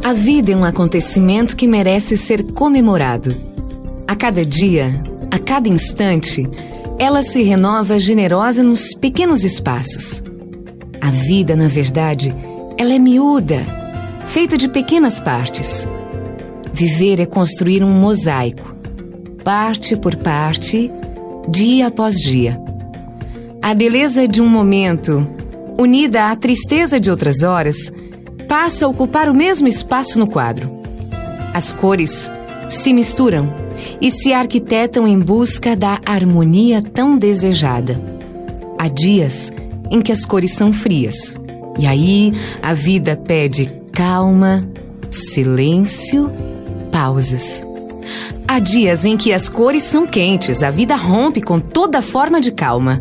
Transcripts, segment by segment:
A vida é um acontecimento que merece ser comemorado. A cada dia, a cada instante, ela se renova generosa nos pequenos espaços. A vida, na verdade, ela é miúda, feita de pequenas partes. Viver é construir um mosaico, parte por parte, dia após dia. A beleza de um momento, unida à tristeza de outras horas, passa a ocupar o mesmo espaço no quadro. As cores se misturam e se arquitetam em busca da harmonia tão desejada. Há dias em que as cores são frias, e aí a vida pede calma, silêncio, pausas. Há dias em que as cores são quentes, a vida rompe com toda forma de calma.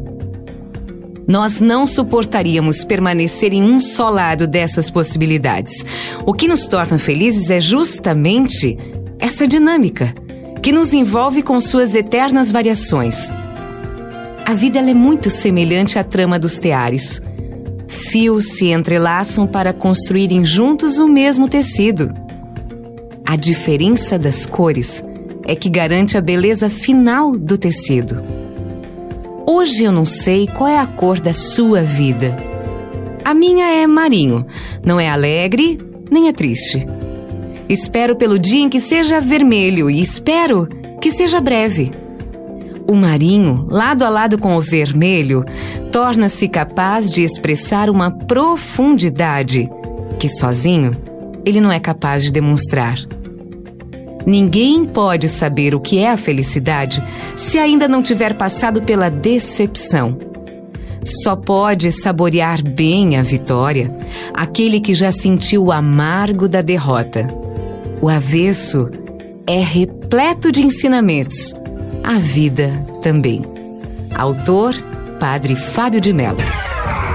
Nós não suportaríamos permanecer em um só lado dessas possibilidades. O que nos torna felizes é justamente essa dinâmica, que nos envolve com suas eternas variações. A vida ela é muito semelhante à trama dos teares. Fios se entrelaçam para construírem juntos o mesmo tecido. A diferença das cores é que garante a beleza final do tecido. Hoje eu não sei qual é a cor da sua vida. A minha é marinho, não é alegre nem é triste. Espero pelo dia em que seja vermelho e espero que seja breve. O marinho, lado a lado com o vermelho, torna-se capaz de expressar uma profundidade que sozinho ele não é capaz de demonstrar. Ninguém pode saber o que é a felicidade se ainda não tiver passado pela decepção. Só pode saborear bem a vitória aquele que já sentiu o amargo da derrota. O avesso é repleto de ensinamentos. A vida também. Autor, Padre Fábio de Mello.